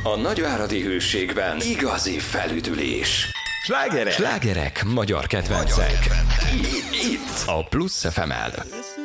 A nagyváradi Hőségben igazi felüdülés. Slágerek, magyar kedvencek. Itt a Plusz FM-el.